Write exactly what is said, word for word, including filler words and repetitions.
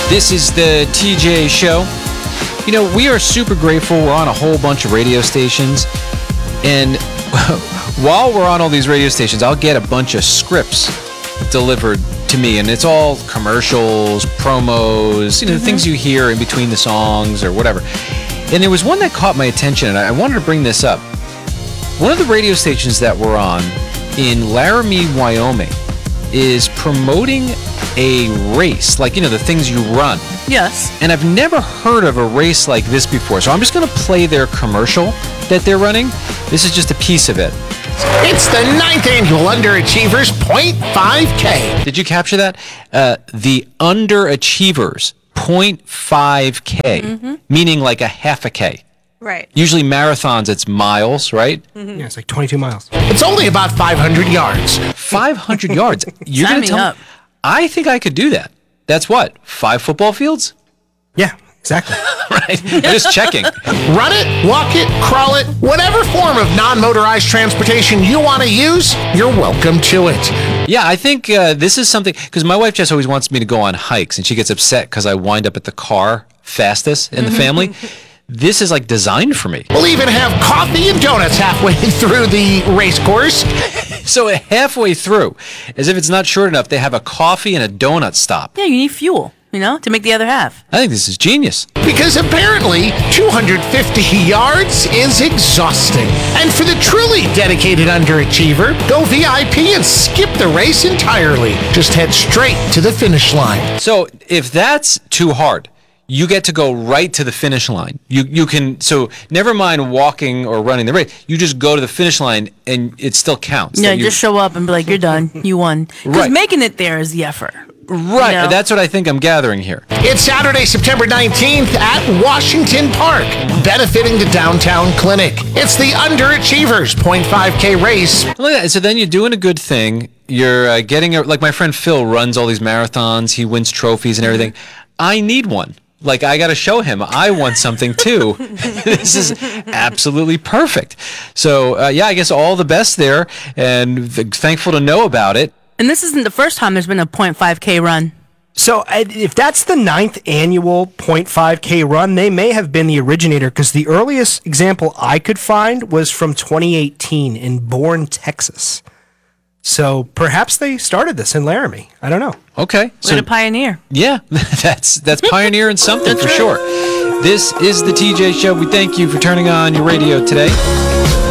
This is the T J Show. You know, we are super grateful. We're on a whole bunch of radio stations. And while we're on all these radio stations, I'll get a bunch of scripts delivered to me. And it's all commercials, promos, you know, mm-hmm. the things you hear in between the songs or whatever. And there was one that caught my attention, and I wanted to bring this up. One of the radio stations that we're on in Laramie, Wyoming, is promoting a race, like, you know, the things you run. Yes. And I've never heard of a race like this before, so I'm just going to play their commercial that they're running. This is just a piece of it. It's the ninth annual Underachievers point five K. Did you capture that? Uh, the Underachievers point five K, mm-hmm. meaning like a half a K. Right. Usually marathons, it's miles, right? Mm-hmm. Yeah, it's like twenty-two miles. It's only about five hundred yards. five hundred yards. You're Sign going to tell me up. me? I think I could do that. That's what? Five football fields? Yeah, exactly. Right. I'm just checking. Run it, walk it, crawl it, whatever form of non-motorized transportation you want to use, you're welcome to it. Yeah, I think uh, this is something, because my wife just always wants me to go on hikes, and she gets upset because I wind up at the car fastest in the family. This is like designed for me. We'll even have coffee and donuts halfway through the race course. So halfway through, as if it's not short enough, they have a coffee and a donut stop. Yeah, you need fuel, you know, to make the other half. I think this is genius. Because apparently two hundred fifty yards is exhausting. And for the truly dedicated underachiever, go V I P and skip the race entirely. Just head straight to the finish line. So if that's too hard, you get to go right to the finish line. You you can, so never mind walking or running the race. You just go to the finish line and it still counts. Yeah, you, just show up and be like, you're done. You won. Because Right. making it there is the effort. Right, You know? that's what I think I'm gathering here. It's Saturday, September nineteenth at Washington Park, benefiting the Downtown Clinic. It's the Underachievers point five K race. Look at that. So then you're doing a good thing. You're uh, getting, a, like my friend Phil runs all these marathons. He wins trophies and everything. I need one. Like, I got to show him I want something too. This is absolutely perfect. So, uh, yeah, I guess all the best there, and th- thankful to know about it. And this isn't the first time there's been a point five K run. So I- if that's the ninth annual point five K run, they may have been the originator, because the earliest example I could find was from twenty eighteen in Bourne, Texas. So perhaps they started this in Laramie. I don't know. Okay. Way So, to pioneer. yeah, that's that's pioneering something for sure. This is the T J Show. We thank you for turning on your radio today.